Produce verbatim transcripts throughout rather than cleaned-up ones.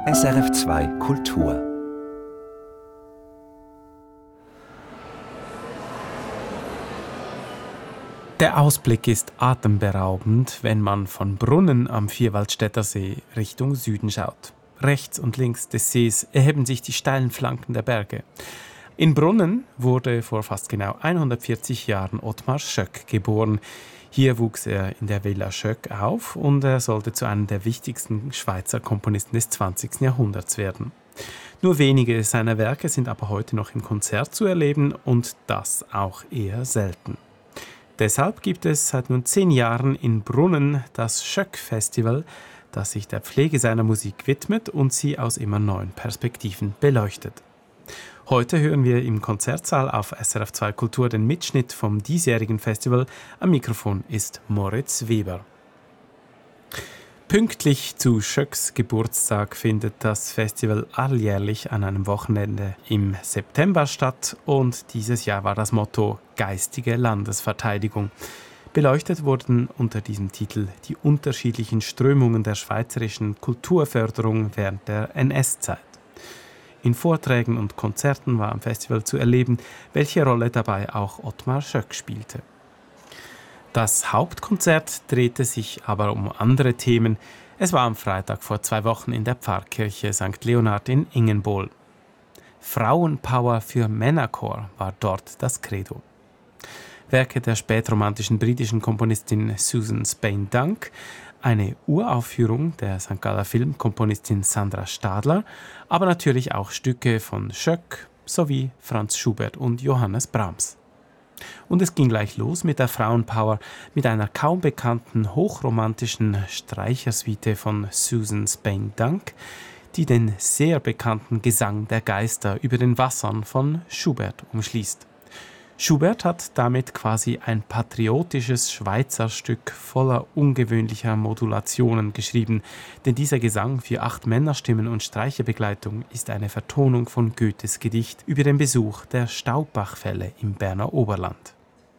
S R F zwei Kultur. Der Ausblick ist atemberaubend, wenn man von Brunnen am Vierwaldstätter See Richtung Süden schaut. Rechts und links des Sees erheben sich die steilen Flanken der Berge. In Brunnen wurde vor fast genau hundertvierzig Jahren Ottmar Schöck geboren. Hier wuchs er in der Villa Schöck auf und er sollte zu einem der wichtigsten Schweizer Komponisten des zwanzigsten Jahrhunderts werden. Nur wenige seiner Werke sind aber heute noch im Konzert zu erleben und das auch eher selten. Deshalb gibt es seit nun zehn Jahren in Brunnen das Schöck-Festival, das sich der Pflege seiner Musik widmet und sie aus immer neuen Perspektiven beleuchtet. Heute hören wir im Konzertsaal auf S R F zwei Kultur den Mitschnitt vom diesjährigen Festival. Am Mikrofon ist Moritz Weber. Pünktlich zu Schöcks Geburtstag findet das Festival alljährlich an einem Wochenende im September statt und dieses Jahr war das Motto Geistige Landesverteidigung. Beleuchtet wurden unter diesem Titel die unterschiedlichen Strömungen der schweizerischen Kulturförderung während der N S-Zeit. In Vorträgen und Konzerten war am Festival zu erleben, welche Rolle dabei auch Ottmar Schöck spielte. Das Hauptkonzert drehte sich aber um andere Themen. Es war am Freitag vor zwei Wochen in der Pfarrkirche Sankt Leonhard in Ingenbohl. Frauenpower für Männerchor war dort das Credo. Werke der spätromantischen britischen Komponistin Susan Spain-Dunk, eine Uraufführung der Sankt Galler Filmkomponistin Sandra Stadler, aber natürlich auch Stücke von Schöck sowie Franz Schubert und Johannes Brahms. Und es ging gleich los mit der Frauenpower, mit einer kaum bekannten, hochromantischen Streichersuite von Susan Spain-Dunk, die den sehr bekannten Gesang der Geister über den Wassern von Schubert umschließt. Schubert hat damit quasi ein patriotisches Schweizer Stück voller ungewöhnlicher Modulationen geschrieben, denn dieser Gesang für acht Männerstimmen und Streicherbegleitung ist eine Vertonung von Goethes Gedicht über den Besuch der Staubbachfälle im Berner Oberland.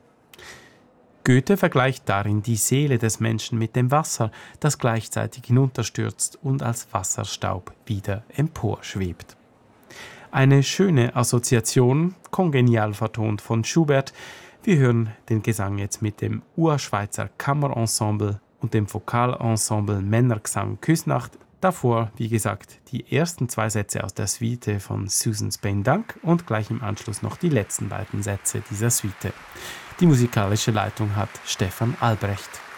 Goethe vergleicht darin die Seele des Menschen mit dem Wasser, das gleichzeitig hinunterstürzt und als Wasserstaub wieder emporschwebt. Eine schöne Assoziation, kongenial vertont von Schubert. Wir hören den Gesang jetzt mit dem Urschweizer Kammerensemble und dem Vokalensemble Männergesang Küsnacht. Davor, wie gesagt, die ersten zwei Sätze aus der Suite von Susan Spain-Dunk und gleich im Anschluss noch die letzten beiden Sätze dieser Suite. Die musikalische Leitung hat Stefan Albrecht.